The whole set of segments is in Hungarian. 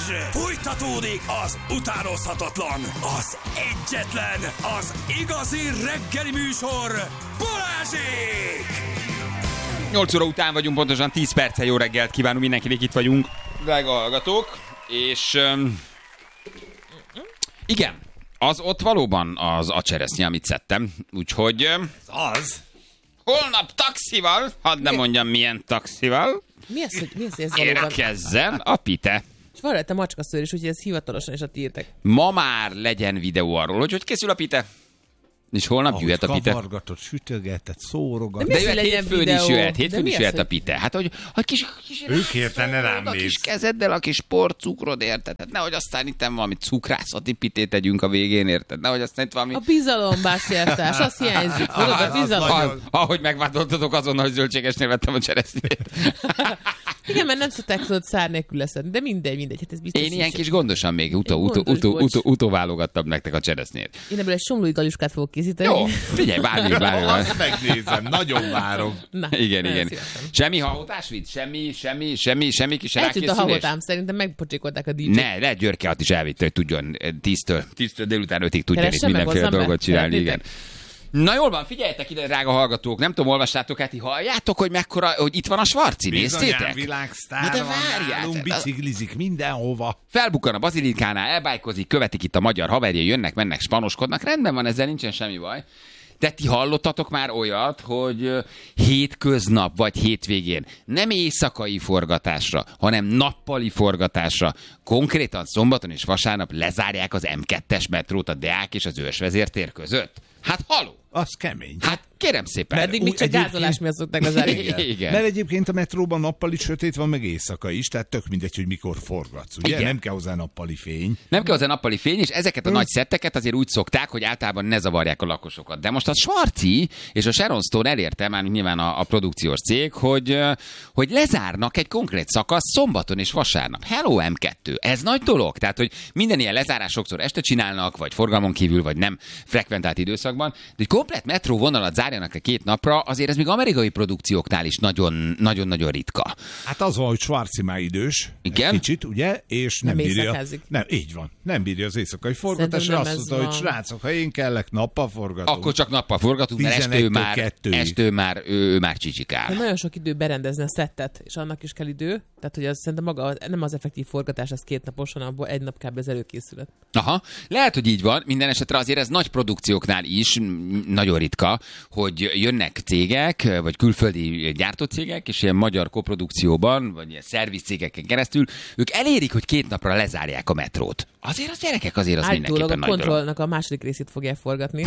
Fújtatódik az utánozhatatlan, az egyetlen, az igazi reggeli műsor, Balázsék! 8 óra után vagyunk, pontosan 10 perccel jó reggelt kívánunk mindenkinek, itt vagyunk, drága hallgatók, és igen, az ott valóban az a cseresznye, amit szedtem, úgyhogy holnap taxival, hadd ne mondjam milyen taxival, Mi az, hogy ez valóban? érkezzen a pite. És van rajta macskaszőr is, úgyhogy ez hivatalosan is a tiétek. Ma már legyen videó arról, hogy készül a pite. És holnap jöhet a pite. Kavargatott, sütögetett, szórogat. De jöhet hétfőn is jöhet, hétfőn is jöhet a pite. Hát, hogy kis Ők hirtelen rám a kis néz. kezeddel a kis porcukrod, érted? Hát nehogy aztán itt valami cukrászati pitét tegyünk a végén, érted? Nehogy aztán itt valami... A bizalom, bástyártás, az hiányzik. Tudod, a bizalom. Ahogy megvádoltatok azonnal, hogy zöldségesnél vettem a cseresznyét. Igen, mert nem szokták tudod szár nélkül leszedni, de mindegy, hát ez biztos. Én ilyen kis gondosan még utóválogattam nektek a cseresznyét. Én ebből egy somlói galuskát fogok készíteni. Jó, figyelj, várjunk. Azt megnézem, nagyon várom. Na, Igen. szívesen. Semmi hahotás vitt? Semmi kis Eltűnt a rákészülés? hahotám, szerintem megpocsékolták a DJ-t. Ne, Györke is elvitte, hogy tudjon 10-től délután 5-ig tudjon itt Keresse meg, mindenféle hozzam be. dolgot csinálni, igen. Szeretnétek? Na jól van, figyeljetek ide, drága hallgatók, nem tudom, olvastátok át, halljátok, hogy mekkora, hogy itt van a Svarci, Bizonyán néztétek? világsztár Na de van várjál, nálunk, tehát- biciklizik mindenhova. Felbukkan a Bazilikánál, elbájkozik, követik itt a magyar haverjai, jönnek, mennek, spanoskodnak, rendben van, ezzel nincsen semmi baj. De ti hallottatok már olyat, hogy hétköznap vagy hétvégén nem éjszakai forgatásra, hanem nappali forgatásra, konkrétan szombaton és vasárnap lezárják az M2-es metrót a Deák és az Őrsvezértér között? Hát haló! Az kemény. Hát kérem szépen. Eddig még csak egyébként- gázolás miatt szokták az elég. Igen. Mert egyébként a metróban nappali sötét van, meg éjszaka is, tehát tök mindegy, hogy mikor forgatsz, ugye? Igen. Nem kell hozzá nappali fény. Nem kell hozzá nappali fény, és ezeket a nagy szetteket azért úgy szokták, hogy általában ne zavarják a lakosokat. De most a Svarci és a Sharon Stone elérte, már nyilván a produkciós cég, hogy lezárnak egy konkrét szakasz szombaton és vasárnap. Hello M2, ez nagy dolog. Tehát, hogy minden ilyen lezárás sokszor este csinálnak, vagy forgalmon kívül, vagy nem frekventált időszakban, de hogy komplet metróvonalat zárjanak a 2 napra, azért ez még amerikai produkcióknál is nagyon-nagyon ritka. Hát az van, hogy Schwarzi már idős, Igen? egy kicsit, ugye? És nem Nem bírja. éjszakázik. Nem, így van. Nem bírja az éjszakai forgatásra. Szerintem Azt nem ez mondta, hogy van. srácok, ha én kellek, nappal forgatunk. Akkor csak nappal forgatunk, mert 11-től estő már ő már csicsikál. Nagyon sok idő berendezni a szettet, és annak is kell idő. Tehát, hogy az szerintem maga nem az effektív forgatás, az 2 napos, hanem abból 1 nap kb. Az előkészület. Aha, lehet, hogy így van, minden esetre azért ez nagy produkcióknál is nagyon ritka, hogy jönnek cégek, vagy külföldi gyártócégek, és ilyen magyar koprodukcióban, vagy ilyen szervizcégeken keresztül, ők elérik, hogy 2 napra lezárják a metrót. Azért az gyerekek, azért az Állítólag mindenképpen a nagy dolog. kontrollnak a második részét fogják forgatni.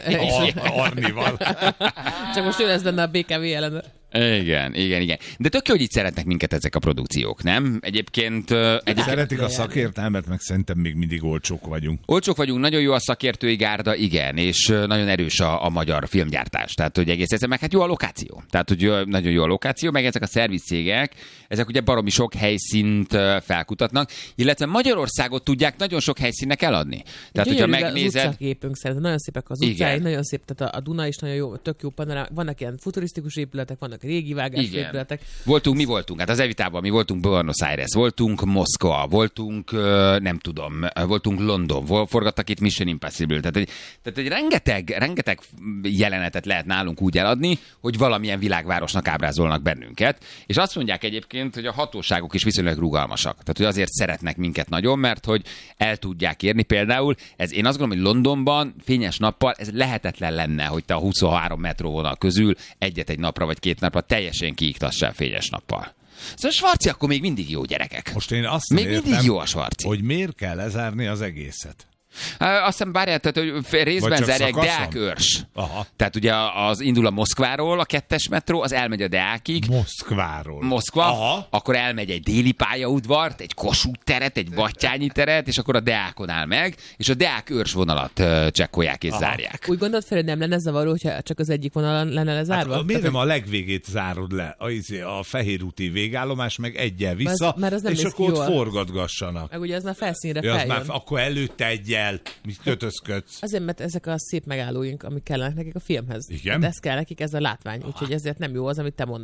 Arnival. Csak most ő lesz benne a BKV ellenőr. Igen. De tök jó, hogy itt szeretnek minket ezek a produkciók, nem? Egyébként Szeretik a szakértelmet, meg szerintem még mindig olcsók vagyunk. olcsók vagyunk, nagyon jó a szakértői gárda, igen, és nagyon erős a magyar filmgyártás. Tehát, hogy egész egyszerűen, meg hát jó a lokáció. Tehát, hogy nagyon jó a lokáció, meg ezek a szervizcégek, ezek ugye baromi sok helyszínt felkutatnak, illetve Magyarországot tudják nagyon sok helyszínnek eladni. Tehát, hogyha Gyönyörű megnézed... az utcaképünk szerintem, nagyon szépek az Igen. utcái, nagyon szép, tehát a Duna is nagyon jó, tök jó panorám, vannak ilyen futurisztikus épületek, vannak régi vágás épületek. Mi voltunk? Hát az Evitában mi voltunk Buenos Aires, voltunk Moszkva, voltunk, nem tudom, voltunk London, forgattak itt Mission Impossible. Tehát egy rengeteg jelenetet lehet nálunk úgy eladni, hogy valamilyen világvárosnak ábrázolnak bennünket. És azt mondják egyébként, hogy a hatóságok is viszonylag rugalmasak. Tehát, hogy azért szeretnek minket nagyon, mert hogy el tudják érni. Például én azt gondolom, hogy Londonban fényes nappal ez lehetetlen lenne, hogy te a 23 metróvonal közül egy napra vagy 2 napra teljesen kiiktassál fényes nappal. Szóval a Svarci akkor még mindig jó, gyerekek. Most én azt Még nem mindig értem, jó a Svarci. hogy miért kell lezárni az egészet. Azt hiszem, bárját, tehát, hogy részben csak zárják szakaszon? Deák-Őrs. Aha. Tehát ugye az indul a Moszkváról a 2-es metró, az elmegy a Deákig. Moszkváról. Moszkva, Aha. akkor elmegy egy déli pályaudvart, egy Kossuth teret, egy Battyányi teret, és akkor a Deákon áll meg, és a Deák-Őrs vonalat csekkolják és zárják. Úgy gondolod fel, hogy nem lenne zavaró, hogyha csak az egyik vonal lenne lezárva? Hát, miért Tehát, nem a legvégét zárod le? A Fehérúti végállomás meg egyel vissza, mert az nem és néz akkor ki ott jól. forgatgassanak. meg ugye az már felszínre Ja, az feljön. már, akkor előtte egyel, mit kötözködsz. Azért, mert ezek a szép megállóink, amik kellenek nekik a filmhez. Igen? De ez kell nekik, ez a látvány, úgyhogy ezért nem jó az, amit te mondasz.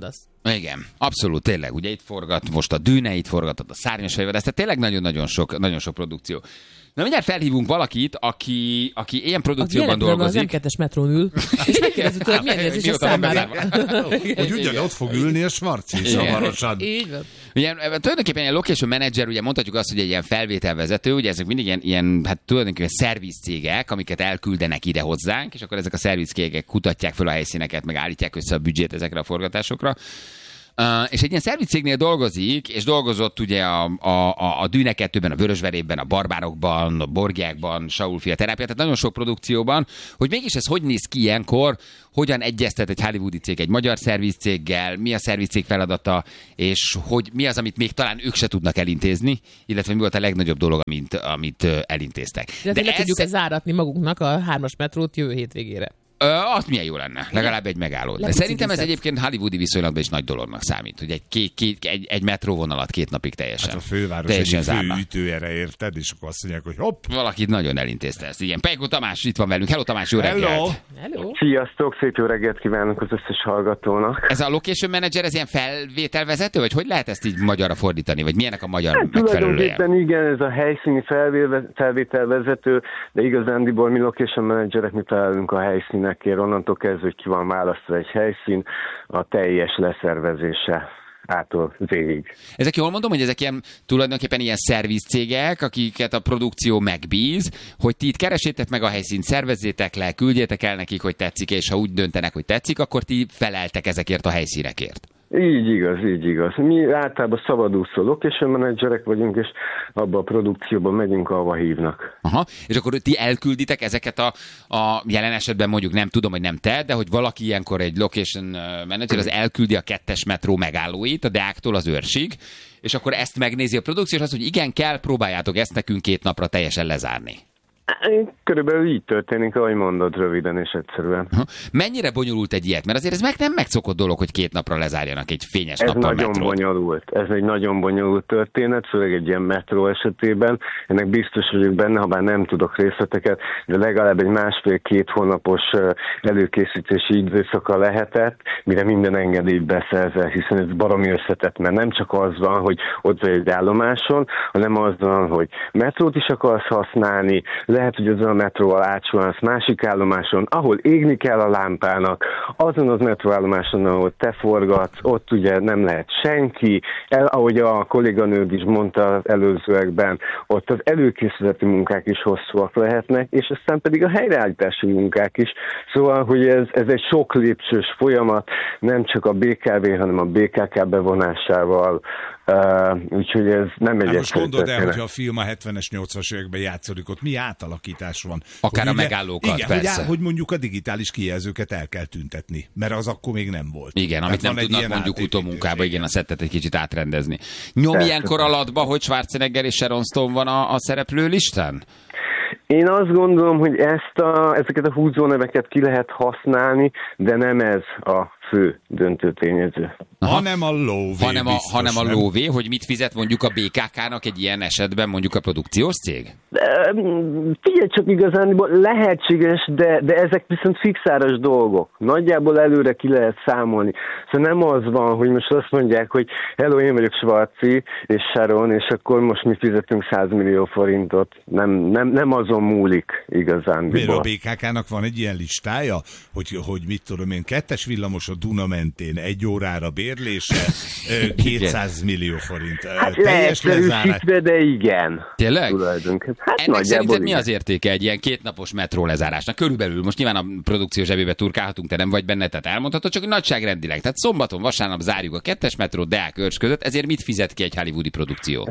Igen, abszolút, tényleg. Ugye itt forgat most a Dűne, itt forgatott a Szárnyas fejvadász, tehát tényleg nagyon sok produkció. Na, mindjárt felhívunk valakit, aki ilyen produkcióban dolgozik. Az M2-es metrón ül, és megkérdezzük tőle, milyen érzés a számára. Hogy ugyanott fog ülni a Schwarzi is hamarosan. Így van. Ugye, tulajdonképpen ilyen location manager, ugye mondhatjuk azt, hogy egy ilyen felvételvezető, ugye ezek mindig ilyen hát tulajdonképpen szervizcégek, amiket elküldenek ide hozzánk, és akkor ezek a szervizcégek kutatják fel a helyszíneket, meg állítják össze a büdzsét ezekre a forgatásokra. És egy ilyen szervizcégnél dolgozik, és dolgozott ugye a Dűne 2-ben, a Vörösverében, a Barbárokban, a Borgiákban, Saul-fia terápia, tehát nagyon sok produkcióban, hogy mégis ez hogy néz ki ilyenkor, hogyan egyeztet egy hollywoodi cég egy magyar szervizcéggel, mi a szervizcég feladata, és hogy mi az, amit még talán ők se tudnak elintézni, illetve mi volt a legnagyobb dolog, amit elintéztek. De le tudjuk záratni magunknak a 3-as metrót jövő hétvégére. Az milyen jó lenne, legalább egy megálló. De szerintem ez egyébként hollywoodi viszonylatban is nagy dolognak számít, hogy egy metróvonalat 2 napig teljesen. Hát a főváros egyik főütőjére érted, és akkor azt mondják, hogy hopp. Valakit nagyon elintézte ezt. Igen, Pejko Tamás itt van velünk. Hello Tamás, jó reggelt! Hello. Sziasztok, szép jó reggelt kívánok az összes hallgatónak. Ez a location manager, ez ilyen felvételvezető, vagy hogy lehet ezt így magyarra fordítani, vagy milyenek a magyar megfelelője? Tulajdonképpen igen, ez a helyszíni felvételvezető, de igazándiból mi location managerek, mi felelünk a helyszínekért, onnantól kezdve, hogy ki van választva egy helyszín, a teljes leszervezése ától végig. Ezek jól mondom, hogy ezek ilyen, tulajdonképpen ilyen szervizcégek, akiket a produkció megbíz, hogy ti itt keresétek meg a helyszínt, szervezzétek le, küldjétek el nekik, hogy tetszik, és ha úgy döntenek, hogy tetszik, akkor ti feleltek ezekért a helyszínekért. Így igaz. Mi általában szabadúszó location managerek vagyunk, és abba a produkcióban megyünk, ahova hívnak. Aha, és akkor ti elkülditek ezeket a jelen esetben mondjuk nem tudom, hogy nem te, de hogy valaki ilyenkor egy location manager, az elküldi a 2-es metró megállóit, a Deáktól az Őrsig, és akkor ezt megnézi a produkció, és azt, hogy igen, kell, próbáljátok ezt nekünk 2 napra teljesen lezárni. Körülbelül így történik, ahogy mondod, röviden és egyszerűen. Mennyire bonyolult egy ilyet? Mert azért ez nem megszokott dolog, hogy 2 napra lezárjanak egy fényes nappal metrót. Ez egy nagyon bonyolult történet, főleg egy ilyen metró esetében. Ennek biztos vagyok benne, ha bár nem tudok részleteket, de legalább egy 1,5-2 hónapos előkészítési időszaka lehetett, mire minden engedélyt beszerzel, hiszen ez baromi összetett, mert nem csak az van, hogy ott vagy egy állomáson, hanem az van, hogy metrót is akarsz használni, lehet, hogy azon a metróval átsuhansz másik állomáson, ahol égni kell a lámpának, azon az metróállomáson, ahol te forgatsz, ott ugye nem lehet senki, ahogy a kolléganőd is mondta az előzőekben, ott az előkészületi munkák is hosszúak lehetnek, és aztán pedig a helyreállítási munkák is. Szóval, hogy ez egy sok lépcsős folyamat, nem csak a BKV, hanem a BKK bevonásával, úgyhogy ez nem egy most gondold el, hogyha a film a 70-es, 80-as években játszódik, ott mi átalakítás van. Akár a megállókat, igen, persze. Hogy mondjuk a digitális kijelzőket el kell tüntetni, mert az akkor még nem volt. Igen, tehát amit nem tudnak mondjuk utómunkába, igen, a szettet egy kicsit átrendezni. Nyom ilyenkor alatba, hogy Schwarzenegger és Sharon Stone van a szereplő listán? Én azt gondolom, hogy ezeket a húzóneveket ki lehet használni, de nem ez a fő döntő tényező. Hanem a lóvé. Hanem a lóvé, hogy mit fizet mondjuk a BKK-nak egy ilyen esetben mondjuk a produkciós cég? Figyelj csak, igazán lehetséges, de ezek viszont fixáras dolgok. Nagyjából előre ki lehet számolni. Szóval nem az van, hogy most azt mondják, hogy hello, én vagyok Schwarzi és Sharon, és akkor most mi fizetünk 100 millió forintot. Nem azon múlik igazán. Miért a BKK-nak van egy ilyen listája, hogy mit tudom én, 2-es villamos a Duna mentén 1 órára bérlése, 200 millió forint. Hát leegyszerűsítve, de igen. Tényleg? Hát ennek szerinted mi az értéke egy ilyen 2 napos metró lezárásnak? Körülbelül, most nyilván a produkció zsebébe turkálhatunk, te nem vagy benne, tehát elmondhatod, csak nagyságrendileg. Tehát szombaton, vasárnap zárjuk a 2-es metrót Deák Őrs között, ezért mit fizet ki egy hollywoodi produkció?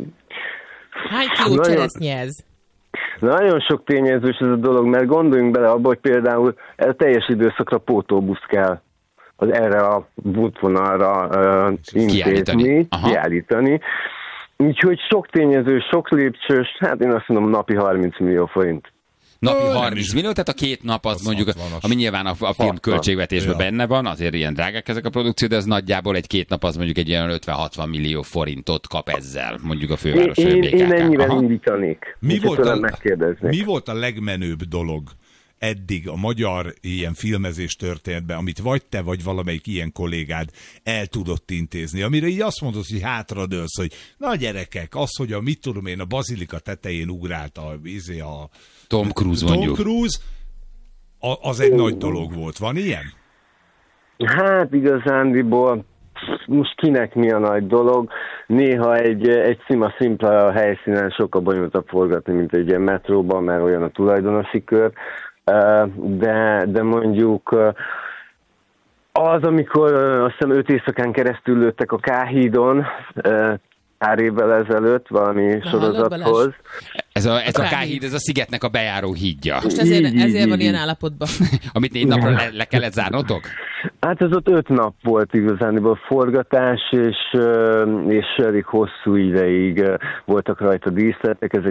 Hány kiló cseresznye ez? Nagyon sok tényezős ez a dolog, mert gondoljunk bele abba, hogy például teljes időszakra pótóbusz kell erre a útvonalra intézni, kiállítani. Úgyhogy sok tényező, sok lépcsős, hát én azt mondom napi 30 millió forint. Napi 30 millió, tehát a 2 nap az mondjuk, ami nyilván a film költségvetésben benne van, azért ilyen drágák ezek a produkciók, de ez nagyjából egy 2 nap az mondjuk egy ilyen 50-60 millió forintot kap ezzel, mondjuk a főváros BKK. Én ennyivel indítanék. Mi volt a legmenőbb dolog eddig a magyar ilyen filmezés történetben, amit vagy te, vagy valamelyik ilyen kollégád el tudott intézni, amire így azt mondod, hogy hátradőlsz, hogy na gyerekek, az, hogy a mit tudom én, a bazilika tetején ugrált a Tom Cruise mondjuk. Tom Cruise, az egy nagy dolog volt. Van ilyen? Hát igazándiból most kinek mi a nagy dolog. Néha egy szimpla helyszínen sokkal bonyolultabb forgatni, mint egy ilyen metróban, mert olyan a tulajdonosi kör. De mondjuk az, amikor azt hiszem 5 éjszakán keresztül lőttek a K-hídon, pár évvel ezelőtt valami sorozathoz. Ez a K-híd, ez a szigetnek a bejáró hídja. Most ezért van ilyen állapotban. Amit 4 napra le kellett zárnotok? Hát ez ott 5 nap volt igazániból forgatás, és elég hosszú ideig voltak rajta díszletek. Ez